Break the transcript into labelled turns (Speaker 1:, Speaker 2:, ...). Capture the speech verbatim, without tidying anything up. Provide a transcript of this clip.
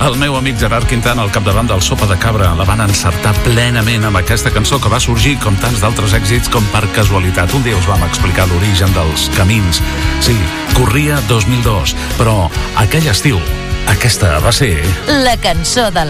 Speaker 1: El meu amic Gerard Quintana, al capdavant del Sopa de Cabra, la van encertar plenament amb aquesta cançó que va sorgir, com tants d'altres èxits, com per casualitat. Un dia us vam explicar l'origen dels camins. Sí, corria dos mil dos, però aquell estiu, aquesta va ser...
Speaker 2: La cançó de